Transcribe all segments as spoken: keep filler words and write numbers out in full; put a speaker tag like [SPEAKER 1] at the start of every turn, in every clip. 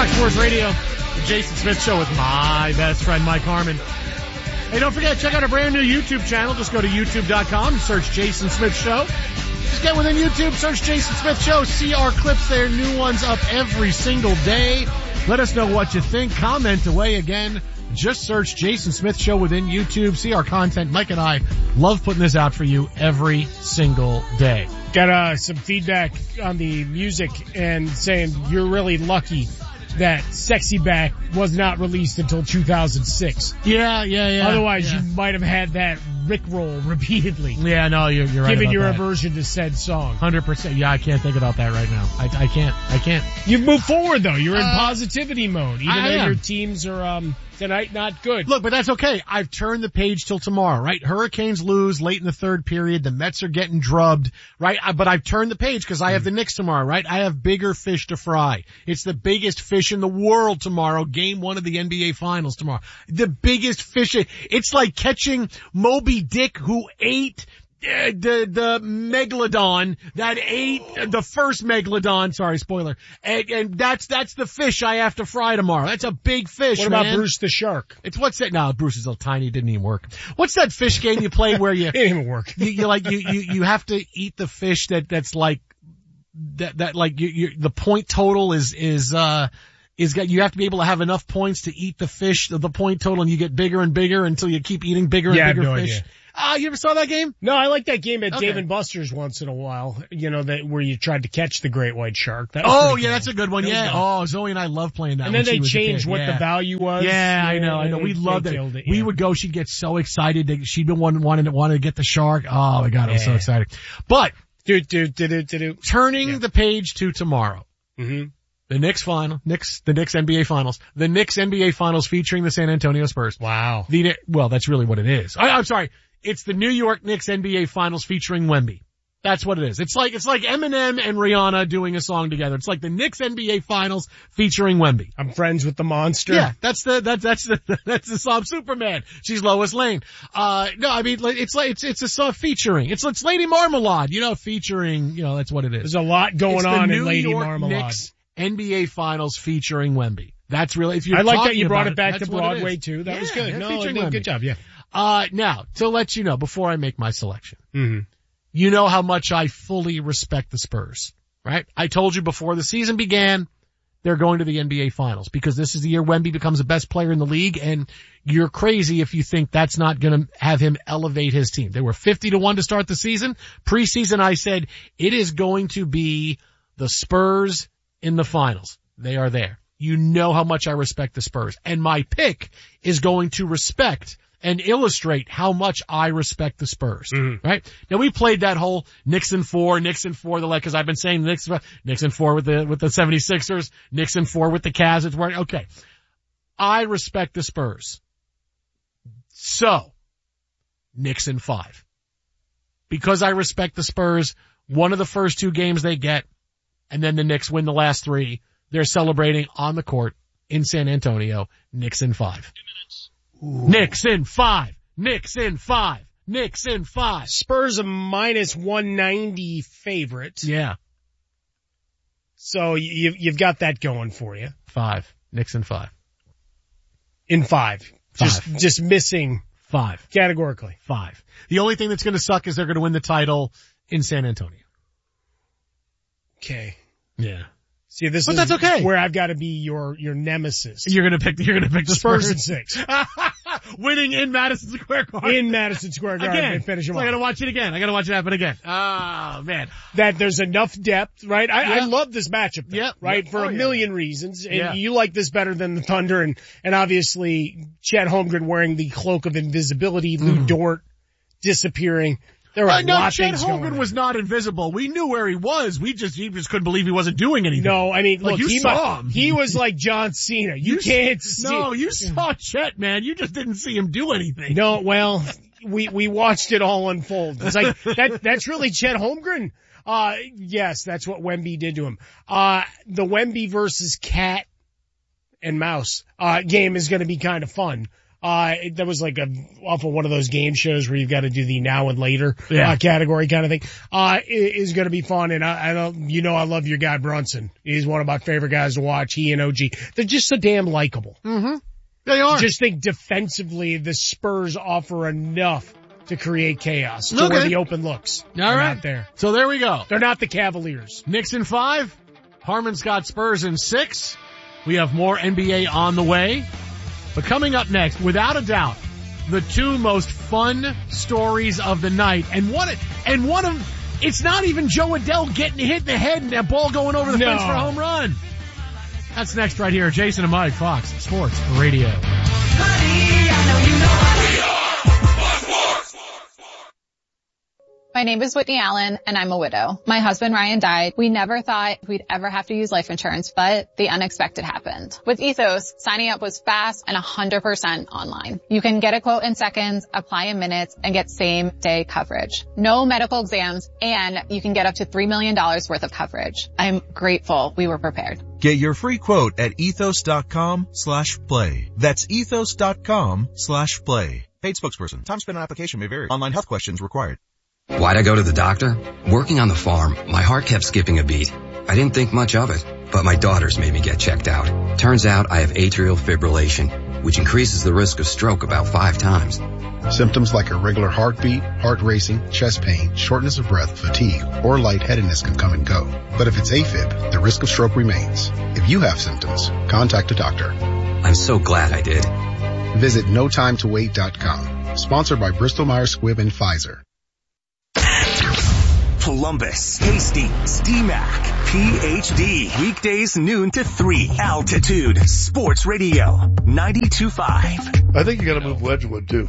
[SPEAKER 1] Fox Sports Radio, the Jason Smith Show with my best friend Mike Harmon. Hey, don't forget, check out our brand new YouTube channel. Just go to youtube dot com, search Jason Smith Show. Just get within YouTube, search Jason Smith Show. See our clips there, new ones up every single day. Let us know what you think. Comment away again. Just search Jason Smith Show within YouTube. See our content. Mike and I love putting this out for you every single day.
[SPEAKER 2] Got uh, some feedback on the music and saying you're really lucky that Sexy Back was not released until two thousand six.
[SPEAKER 1] Yeah, yeah, yeah.
[SPEAKER 2] Otherwise,
[SPEAKER 1] yeah.
[SPEAKER 2] you might have had that Rickroll repeatedly.
[SPEAKER 1] Yeah, no, you're, you're right
[SPEAKER 2] Given
[SPEAKER 1] about
[SPEAKER 2] your
[SPEAKER 1] that.
[SPEAKER 2] aversion to said song.
[SPEAKER 1] one hundred percent. Yeah, I can't think about that right now. I, I can't. I can't.
[SPEAKER 2] You've moved forward, though. You're in
[SPEAKER 1] Uh,
[SPEAKER 2] positivity mode, even
[SPEAKER 1] I
[SPEAKER 2] though
[SPEAKER 1] am.
[SPEAKER 2] your teams are um tonight not good.
[SPEAKER 1] Look, but that's okay. I've turned the page till tomorrow, right? Hurricanes lose late in the third period. The Mets are getting drubbed, right? I, but I've turned the page because I have the Knicks tomorrow, right? I have bigger fish to fry. It's the biggest fish in the world tomorrow. Game one of the N B A Finals tomorrow. The biggest fish. It's like catching Moby Dick, who ate uh, the the megalodon that ate uh, the first megalodon. Sorry, spoiler. And, and that's that's the fish I have to fry tomorrow. That's a big fish.
[SPEAKER 2] What about
[SPEAKER 1] man.
[SPEAKER 2] Bruce the Shark?
[SPEAKER 1] It's what's that? No, Bruce is so tiny, it didn't even work. What's that fish game you play where you
[SPEAKER 2] It didn't even work.
[SPEAKER 1] you, you like you, you you have to eat the fish that that's like that that like you, you the point total is is uh is got you have to be able to have enough points to eat the fish the point total, and you get bigger and bigger until you keep eating bigger and
[SPEAKER 2] Yeah, I have
[SPEAKER 1] bigger
[SPEAKER 2] no
[SPEAKER 1] fish.
[SPEAKER 2] idea.
[SPEAKER 1] Ah, uh, you ever saw that game?
[SPEAKER 2] No, I like that game at
[SPEAKER 1] Okay.
[SPEAKER 2] Dave and Buster's once in a while. You know, that where you tried to catch the great white shark. That was
[SPEAKER 1] Oh
[SPEAKER 2] pretty
[SPEAKER 1] yeah,
[SPEAKER 2] cool.
[SPEAKER 1] that's a good one.
[SPEAKER 2] That was
[SPEAKER 1] Yeah.
[SPEAKER 2] fun.
[SPEAKER 1] Oh, Zoe and I love playing that.
[SPEAKER 2] And
[SPEAKER 1] when
[SPEAKER 2] then
[SPEAKER 1] she
[SPEAKER 2] they
[SPEAKER 1] was a
[SPEAKER 2] changed
[SPEAKER 1] kid.
[SPEAKER 2] what
[SPEAKER 1] Yeah.
[SPEAKER 2] the value was.
[SPEAKER 1] Yeah, I know, I know. We
[SPEAKER 2] they-
[SPEAKER 1] loved
[SPEAKER 2] they
[SPEAKER 1] it.
[SPEAKER 2] killed it,
[SPEAKER 1] We
[SPEAKER 2] yeah.
[SPEAKER 1] would go. She'd get so excited that she'd been wanting wanted to wanted to get the shark. Oh my god, I was so
[SPEAKER 2] Yeah.
[SPEAKER 1] excited. But
[SPEAKER 2] Do do do do do. do.
[SPEAKER 1] turning
[SPEAKER 2] Yeah.
[SPEAKER 1] the page to tomorrow.
[SPEAKER 2] Mm-hmm.
[SPEAKER 1] The Knicks final, Knicks, the Knicks N B A Finals, the Knicks N B A Finals featuring the San Antonio Spurs.
[SPEAKER 2] Wow.
[SPEAKER 1] The Kni- well, that's really what it is. I, I'm sorry, it's the New York Knicks N B A Finals featuring Wemby. That's what it is. It's like it's like Eminem and Rihanna doing a song together. It's like the Knicks N B A Finals featuring Wemby.
[SPEAKER 2] I'm friends with the monster.
[SPEAKER 1] Yeah, that's the that's that's the that's the song Superman. She's Lois Lane. Uh, no, I mean like, it's like it's it's a song featuring. It's it's Lady Marmalade, you know, featuring. You know, that's what it is.
[SPEAKER 2] There's a lot going
[SPEAKER 1] It's the
[SPEAKER 2] on
[SPEAKER 1] New
[SPEAKER 2] in Lady
[SPEAKER 1] York
[SPEAKER 2] Marmalade.
[SPEAKER 1] Knicks N B A Finals featuring Wemby. That's really, if you're
[SPEAKER 2] I like that
[SPEAKER 1] talking
[SPEAKER 2] you brought
[SPEAKER 1] about
[SPEAKER 2] it back
[SPEAKER 1] that's
[SPEAKER 2] to
[SPEAKER 1] what it
[SPEAKER 2] Broadway
[SPEAKER 1] is.
[SPEAKER 2] too. That
[SPEAKER 1] Yeah,
[SPEAKER 2] was good.
[SPEAKER 1] yeah,
[SPEAKER 2] No,
[SPEAKER 1] featuring
[SPEAKER 2] no,
[SPEAKER 1] Wemby.
[SPEAKER 2] good job. Yeah.
[SPEAKER 1] Uh, now, to let you know, before I make my selection,
[SPEAKER 2] Mm-hmm.
[SPEAKER 1] you know how much I fully respect the Spurs, right? I told you before the season began, they're going to the N B A Finals because this is the year Wemby becomes the best player in the league, and you're crazy if you think that's not going to have him elevate his team. They were fifty to one to start the season. Preseason, I said, it is going to be the Spurs in the finals. They are there. You know how much I respect the Spurs. And my pick is going to respect and illustrate how much I respect the Spurs,
[SPEAKER 2] Mm-hmm.
[SPEAKER 1] right? Now we played that whole Knicks in four, Knicks in four, the like, cause I've been saying Knicks, Knicks in four with the, with the seventy-sixers, Knicks in four with the Cavs. It's where, okay. I respect the Spurs. So, Knicks in five. Because I respect the Spurs, one of the first two games they get, and then the Knicks win the last three. They're celebrating on the court in San Antonio. Knicks in five.
[SPEAKER 2] Ooh.
[SPEAKER 1] Knicks in five. Knicks in five. Knicks in five.
[SPEAKER 2] Spurs a minus one ninety favorite.
[SPEAKER 1] Yeah.
[SPEAKER 2] So you, you've got that going for you.
[SPEAKER 1] Five. Knicks in five.
[SPEAKER 2] In five. Just,
[SPEAKER 1] Five.
[SPEAKER 2] just missing
[SPEAKER 1] Five.
[SPEAKER 2] categorically.
[SPEAKER 1] Five. The only thing that's going to suck is they're going to win the title in San Antonio.
[SPEAKER 2] Okay.
[SPEAKER 1] Yeah.
[SPEAKER 2] See, this
[SPEAKER 1] But
[SPEAKER 2] is
[SPEAKER 1] that's okay.
[SPEAKER 2] where I've got to be your, your nemesis.
[SPEAKER 1] You're going to pick, you're going to pick the
[SPEAKER 2] Spurs
[SPEAKER 1] Spurs.
[SPEAKER 2] in six.
[SPEAKER 1] Winning in Madison Square Garden.
[SPEAKER 2] In Madison Square Garden
[SPEAKER 1] Again.
[SPEAKER 2] and finish them
[SPEAKER 1] So I
[SPEAKER 2] off.
[SPEAKER 1] gotta watch it again. I gotta watch it happen again. Oh, man.
[SPEAKER 2] That there's enough depth, right? I, I
[SPEAKER 1] Yeah.
[SPEAKER 2] love this matchup, though,
[SPEAKER 1] Yeah.
[SPEAKER 2] right?
[SPEAKER 1] Yeah.
[SPEAKER 2] For
[SPEAKER 1] Oh,
[SPEAKER 2] a
[SPEAKER 1] yeah.
[SPEAKER 2] million reasons. And
[SPEAKER 1] Yeah.
[SPEAKER 2] you like this better than the Thunder, and, and obviously Chet Holmgren wearing the cloak of invisibility, Lou
[SPEAKER 1] Mm.
[SPEAKER 2] Dort disappearing. There were
[SPEAKER 1] Uh,
[SPEAKER 2] a
[SPEAKER 1] no,
[SPEAKER 2] lot of
[SPEAKER 1] Chet
[SPEAKER 2] things going
[SPEAKER 1] Holmgren
[SPEAKER 2] on.
[SPEAKER 1] was not invisible. We knew where he was. We just, he just couldn't believe he wasn't doing anything.
[SPEAKER 2] No, I mean,
[SPEAKER 1] Like,
[SPEAKER 2] look,
[SPEAKER 1] you
[SPEAKER 2] he,
[SPEAKER 1] saw
[SPEAKER 2] mu-
[SPEAKER 1] him.
[SPEAKER 2] he was like John Cena. You,
[SPEAKER 1] You
[SPEAKER 2] can't see.
[SPEAKER 1] No, you saw Chet, man. You just didn't see him do anything.
[SPEAKER 2] No, well, we, we watched it all unfold. It's like, that, that's really Chet Holmgren. Uh, yes, that's what Wemby did to him. Uh, the Wemby versus Cat and Mouse, uh, game is going to be kind of fun. Uh, that was like a, off of one of those game shows where you've got to do the now and later
[SPEAKER 1] Yeah.
[SPEAKER 2] uh, category kind of thing. Uh, is going to be fun. And I, I don't, you know, I love your guy Brunson. He's one of my favorite guys to watch. He and O G. They're just so damn likable.
[SPEAKER 1] Mm-hmm. They are.
[SPEAKER 2] Just think defensively, the Spurs offer enough to create chaos to
[SPEAKER 1] Okay.
[SPEAKER 2] where the open looks.
[SPEAKER 1] All
[SPEAKER 2] They're
[SPEAKER 1] right.
[SPEAKER 2] not there.
[SPEAKER 1] So there we go.
[SPEAKER 2] They're not the Cavaliers.
[SPEAKER 1] Knicks in five. Harmon's got Spurs in six. We have more N B A on the way. But coming up next, without a doubt, the two most fun stories of the night. And one, and one of, it's not even Joe Adele getting hit in the head and that ball going over the
[SPEAKER 2] No.
[SPEAKER 1] fence for a home run. That's next right here. Jason and Mike, Fox Sports Radio.
[SPEAKER 3] My name is Whitney Allen, and I'm a widow. My husband, Ryan, died. We never thought we'd ever have to use life insurance, but the unexpected happened. With Ethos, signing up was fast and one hundred percent online. You can get a quote in seconds, apply in minutes, and get same-day coverage. No medical exams, and you can get up to three million dollars worth of coverage. I'm grateful we were prepared.
[SPEAKER 4] Get your free quote at ethos.com slash play. That's ethos.com slash play. Paid spokesperson. Time spent on application may vary. Online health questions required.
[SPEAKER 5] Why'd I go to the doctor? Working on the farm, my heart kept skipping a beat. I didn't think much of it, but my daughters made me get checked out. Turns out I have atrial fibrillation, which increases the risk of stroke about five times.
[SPEAKER 6] Symptoms like irregular heartbeat, heart racing, chest pain, shortness of breath, fatigue, or lightheadedness can come and go. But if it's AFib, the risk of stroke remains. If you have symptoms, contact a doctor.
[SPEAKER 5] I'm so glad I did.
[SPEAKER 6] Visit no time to wait dot com. Sponsored by Bristol Myers Squibb and Pfizer.
[SPEAKER 7] Columbus, Hastings, D MAC, P H D. Weekdays noon to three. Altitude Sports Radio ninety-two point five.
[SPEAKER 8] I think you got to move Wedgwood too.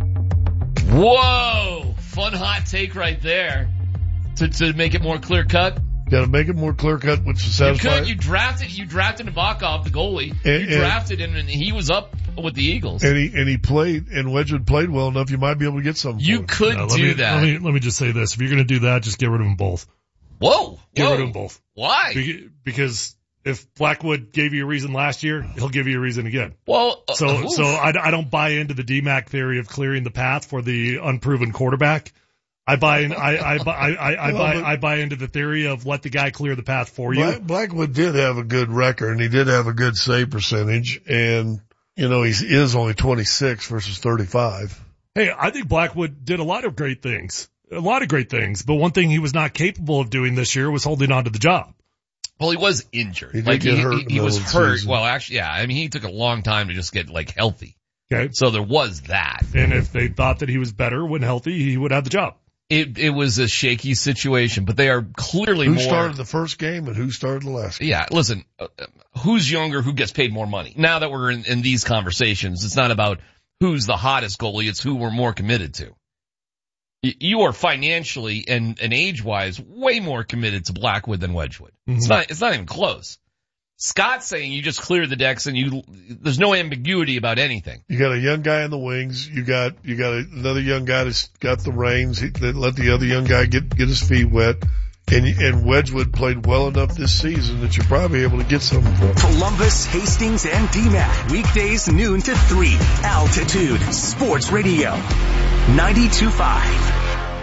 [SPEAKER 9] Whoa! Fun hot take right there. To to make it more clear cut.
[SPEAKER 8] Got to make it more clear cut, which is
[SPEAKER 9] You
[SPEAKER 8] satisfying.
[SPEAKER 9] could. You drafted. You drafted Nabokov, the goalie.
[SPEAKER 8] And-
[SPEAKER 9] you
[SPEAKER 8] and-
[SPEAKER 9] drafted him, and he was up with the Eagles.
[SPEAKER 8] And he and he played, and Wedgwood played well enough. You might be able to get some.
[SPEAKER 9] You could
[SPEAKER 10] No, let
[SPEAKER 9] do
[SPEAKER 10] me,
[SPEAKER 9] that.
[SPEAKER 10] Let me, let me just say this. If you're going to do that, just get rid of them both.
[SPEAKER 9] Whoa!
[SPEAKER 10] Get
[SPEAKER 9] whoa.
[SPEAKER 10] rid of them both.
[SPEAKER 9] Why?
[SPEAKER 10] Be- because if Blackwood gave you a reason last year, he'll give you a reason again.
[SPEAKER 9] Well, uh,
[SPEAKER 10] So,
[SPEAKER 9] oof.
[SPEAKER 10] so I, I don't buy into the D MAC theory of clearing the path for the unproven quarterback. I buy in, I, I, buy- I, I, I
[SPEAKER 8] Well,
[SPEAKER 10] buy,
[SPEAKER 8] but-
[SPEAKER 10] I buy into the theory of let the guy clear the path for you.
[SPEAKER 8] Black, Blackwood did have a good record, and he did have a good save percentage, and you know he is only twenty-six versus thirty-five.
[SPEAKER 10] Hey, I think Blackwood did a lot of great things. A lot of great things. But one thing he was not capable of doing this year was holding on to the job.
[SPEAKER 9] Well, he was injured.
[SPEAKER 8] He did
[SPEAKER 9] like
[SPEAKER 8] get
[SPEAKER 9] he,
[SPEAKER 8] hurt
[SPEAKER 9] he,
[SPEAKER 8] in
[SPEAKER 9] he
[SPEAKER 8] the
[SPEAKER 9] was
[SPEAKER 8] middle of the
[SPEAKER 9] hurt.
[SPEAKER 8] season.
[SPEAKER 9] Well, actually, yeah. I mean, he took a long time to just get like healthy.
[SPEAKER 10] Okay.
[SPEAKER 9] So there was that.
[SPEAKER 10] And if they thought that he was better when healthy, he would have the job.
[SPEAKER 9] It it was a shaky situation, but they are clearly
[SPEAKER 8] Who
[SPEAKER 9] more.
[SPEAKER 8] started the first game and who started the last game?
[SPEAKER 9] Yeah, listen, uh, who's younger, who gets paid more money? Now that we're in, in these conversations, it's not about who's the hottest goalie, it's who we're more committed to. Y- You are financially and, and age-wise way more committed to Blackwood than Wedgwood.
[SPEAKER 10] Mm-hmm.
[SPEAKER 9] It's not, it's not even close. Scott's saying you just clear the decks and you, there's no ambiguity about anything.
[SPEAKER 8] You got a young guy in the wings. You got you got another young guy that's got the reins. He, that let the other young guy get get his feet wet. And and Wedgwood played well enough this season that you're probably able to get something for him.
[SPEAKER 7] Columbus, Hastings, and D MAC. Weekdays noon to three. Altitude Sports Radio ninety-two point five.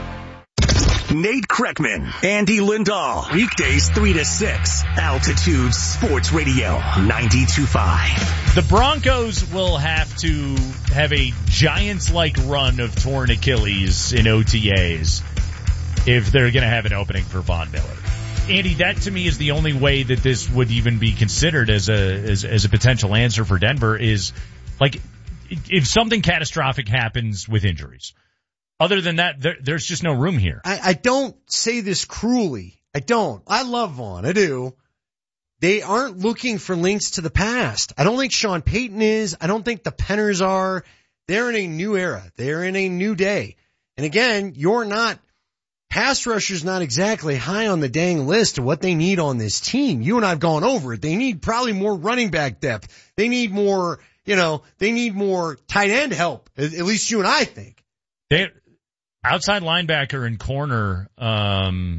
[SPEAKER 7] Nate Kreckman, Andy Lindahl. Weekdays three to six. Altitude Sports Radio ninety-two point five.
[SPEAKER 11] The Broncos will have to have a Giants-like run of torn Achilles in O T As if they're going to have an opening for Von Miller. Andy, that to me is the only way that this would even be considered as a as, as a potential answer for Denver is, like, if something catastrophic happens with injuries. Other than that, there, there's just no room here.
[SPEAKER 12] I, I don't say this cruelly. I don't. I love Vaughn. I do. They aren't looking for links to the past. I don't think Sean Payton is. I don't think the Penners are. They're in a new era. They're in a new day. And again, you're not, pass rusher's not exactly high on the dang list of what they need on this team. You and I have gone over it. They need probably more running back depth. They need more, you know, they need more tight end help. At, at least you and I think.
[SPEAKER 11] They outside linebacker and corner, um,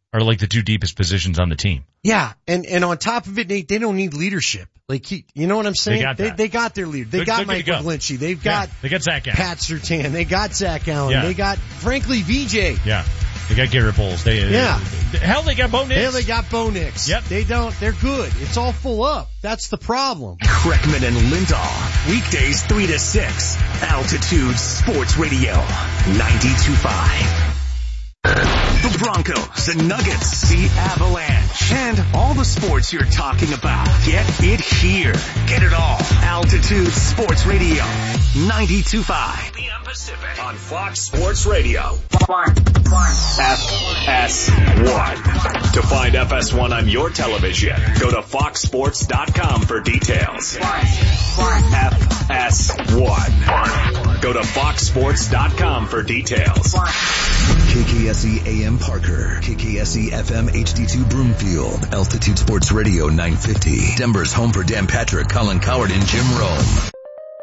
[SPEAKER 11] are like the two deepest positions on the team.
[SPEAKER 12] Yeah, and and on top of it, Nate, they don't need leadership. Like he, you know what I'm saying?
[SPEAKER 11] They got,
[SPEAKER 12] they, they got their leader. They
[SPEAKER 11] they're,
[SPEAKER 12] got
[SPEAKER 11] they're
[SPEAKER 12] Mike
[SPEAKER 11] go.
[SPEAKER 12] McGlinchey. They've got
[SPEAKER 11] yeah, they got Zach Allen.
[SPEAKER 12] Pat Surtain. They got Zach Allen.
[SPEAKER 11] Yeah.
[SPEAKER 12] They got, frankly, V J.
[SPEAKER 11] Yeah, they got Garrett Bowles. They
[SPEAKER 12] yeah.
[SPEAKER 11] They, hell, they got Bo Nix.
[SPEAKER 12] Hell, they got Bo Nix.
[SPEAKER 11] Yep.
[SPEAKER 12] They don't. They're good. It's all full up. That's the problem.
[SPEAKER 7] Kreckman and Lindahl. Weekdays three to six. Altitude Sports Radio. ninety-two point five. The Broncos, the Nuggets, the Avalanche, and all the sports you're talking about. Get it here. Get it all. Altitude Sports Radio. ninety-two point five. P M Pacific on Fox Sports Radio. One. F S one. To find F S one on your television, go to fox sports dot com for details. F S one. Go to fox sports dot com for details.
[SPEAKER 13] K K S E A M Parker, K K S E F M H D two Broomfield, Altitude Sports Radio nine fifty. Denver's home for Dan Patrick, Colin Coward, and Jim Rome.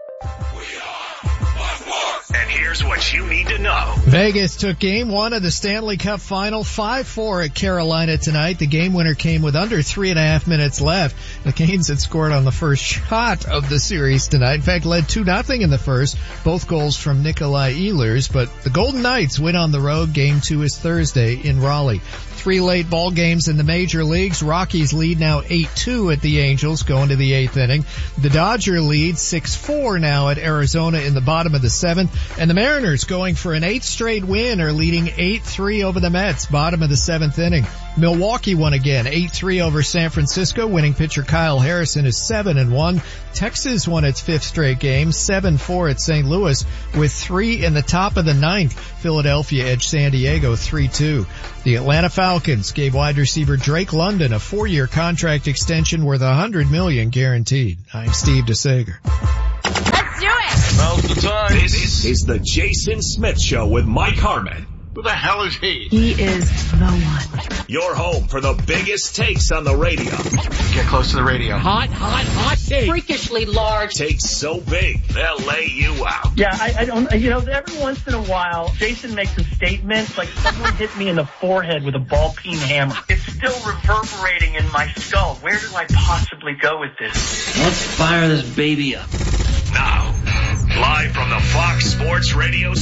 [SPEAKER 7] And here's what you need to know.
[SPEAKER 14] Vegas took game one of the Stanley Cup final five four at Carolina tonight. The game winner came with under three and a half minutes left. The Canes had scored on the first shot of the series tonight. In fact, led two nothing in the first. Both goals from Nikolai Ehlers, but the Golden Knights win on the road. Game two is Thursday in Raleigh. Three late ball games in the major leagues. Rockies lead now eight two at the Angels going to the eighth inning. The Dodger lead six four now at Arizona in the bottom of the seventh. And the Mariners going for an eighth straight win are leading eight three over the Mets, bottom of the seventh inning. Milwaukee won again, eight three over San Francisco. Winning pitcher Kyle Harrison is seven and one. Texas won its fifth straight game, seven four at Saint Louis with three in the top of the ninth. Philadelphia edged San Diego three two. The Atlanta Falcons gave wide receiver Drake London a four-year contract extension worth one hundred million dollars guaranteed. I'm Steve DeSager.
[SPEAKER 7] Let's do it! Now's the time. This is the Jason Smith Show with Mike Harmon.
[SPEAKER 15] Who the hell is he?
[SPEAKER 16] He is the one.
[SPEAKER 7] Your home for the biggest takes on the radio.
[SPEAKER 15] Get close to the radio.
[SPEAKER 1] Hot, hot, hot take.
[SPEAKER 16] Freakishly large.
[SPEAKER 7] Takes so big, they'll lay you out.
[SPEAKER 17] Yeah, I, I don't, you know, every once in a while, Jason makes a statement like someone hit me in the forehead with a ball-peen hammer. It's still reverberating in my skull. Where do I possibly go with this?
[SPEAKER 18] Let's fire this baby up.
[SPEAKER 7] Now, live from the Fox Sports Radio